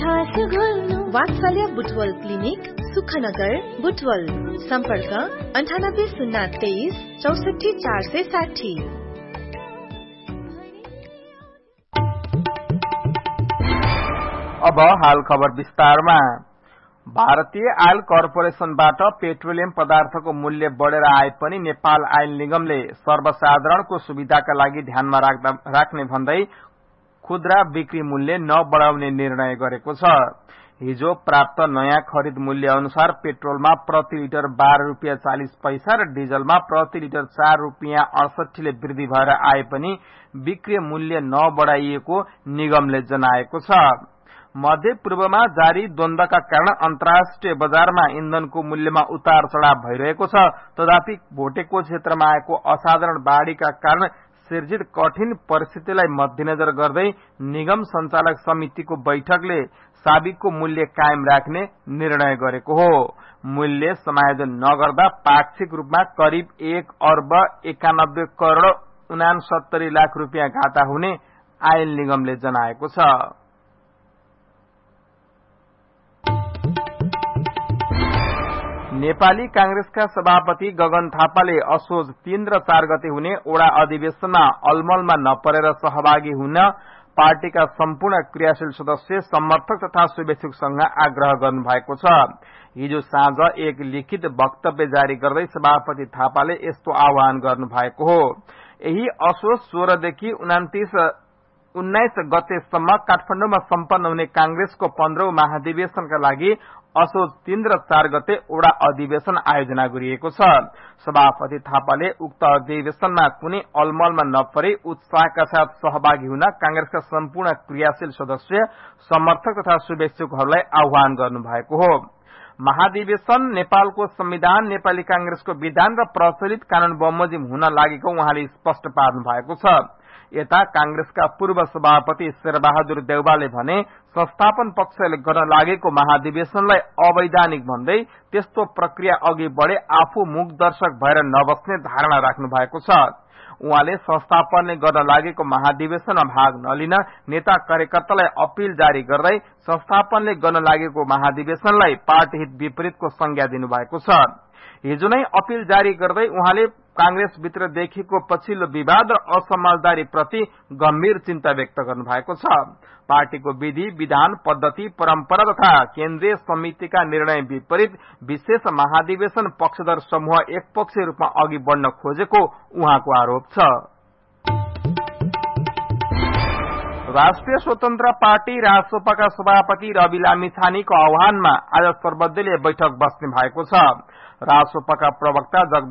मिठास घोल्नु वात्सल्य बुटवल क्लिनिक सुखनगर बुटवल सम्पर्क 9803 64460। अब हाल खबर विस्तारमा। भारतीय आयल कर्पोरेशनबाट पेट्रोलियम पदार्थको मूल्य बढ़ेर आए पनि नेपाल आयल निगमले सर्वसाधारणको सुविधाका लागि ध्यानमा राख्ने भन्दै खुद्रा बिक्री मूल्य नबढ़ाउने निर्णय गरेको छ। हिजो प्राप्त नयाँ खरिद मूल्य अनुसार पेट्रोलमा प्रति लिटर 12 रुपियाँ 40 पैसा र डिजलमा प्रति लिटर 4 रुपियाँ 68 ले वृद्धि भएर आए पनि बिक्री मूल्य नबढ़ाइएको निगमले जनाएको छ। मध्य पूर्वमा जारी द्वन्द्वका कारण अन्तर्राष्ट्रिय बजारमा इन्धनको मूल्यमा उतार चढ़ाव भइरहेको छ। तथापि भोटेको क्षेत्रमा आएको असाधारण बाढ़ीका कारण सिर्जित कठिन परिस्थितिलाई मध्यनजर गर्दै निगम संचालक समितिको बैठकले साबिकको मूल्य कायम राख्ने निर्णय गरेको हो। मूल्य समायोजन नगर्दा पाक्षिक रूपमा करिब 1,91,69,69,00,000 रुपियाँ घाटा हुने आयल निगमले जनाएको छ। नेपाली कांग्रेसका सभापति गगन थापाले असोज 3 र 4 गते हुने ओडा अधिवेशनमा अलमलमा नपरेर सहभागी हुन पार्टीका सम्पूर्ण क्रियाशील सदस्य, समर्थक तथा शुभेच्छुकसँग आग्रह गर्नुभएको छ। हिजो साँझ एक लिखित वक्तव्य जारी गर्दै सभापति थापाले यस्तो आह्वान गर्नुभएको हो। यही असोज 16 देखि 19 गतेसम्म काठमाडौँमा सम्पन्न हुने कांग्रेसको 15औं महाधिवेशनका लागि असोज 3 र 4 गते ओडा अधिवेशन आयोजना गरिएको छ। सभापति थापाले उक्त अधिवेशनमा कुनै अलमलमा नपरे उत्साहका साथ सहभागी हुन कांग्रेसका सम्पूर्ण क्रियाशील सदस्य, समर्थक तथा शुभेच्छुकहरूलाई आह्वान गर्नुभएको हो। महाधिवेशन नेपालको संविधान, नेपाली कांग्रेसको विधान र प्रचलित कानून बमोजिम हुन लागेको उहाँले स्पष्ट पार्नु भएको छ। यता कांग्रेसका पूर्व सभापति शेरबहादुर देउवाले भने संस्थापन पक्षले गर्न लागेको महाधिवेशनलाई अवैधानिक भन्दै त्यस्तो प्रक्रिया अघि बढ़े आफू मूकदर्शक भएर नबस्ने धारणा राख्नु भएको छ। उहाँले संस्थापनले गर्न लागेको महाधिवेशनमा भाग नलिन नेता कार्यकर्तालाई अपील जारी गर्दै संस्थापनले गर्न लागेको महाधिवेशनलाई पार्टी हित विपरीतको संज्ञा दिनुभएको छ। हिजो नै अपील जारी गर्दै उहाँले कांग्रेस भित्र देखिएको पछिल्लो विवाद र असमझदारी प्रति गम्भीर चिन्ता व्यक्त गर्नु भएको छ। पार्टीको विधि, विधान, पद्धति, परम्परा तथा केन्द्रीय समितिका निर्णय विपरीत विशेष महाधिवेशन पक्षधर समूह एकपक्षीय रूपमा अघि बढ़न खोजेको उहाँको आरोप छ। राष्ट्रिय स्वतन्त्र पार्टी रासोपाका सभापति रवि लामिछानेको आह्वानमा आज सर्वदलीय बैठक बस्ने भएको छ। रासोपाका प्रवक्ता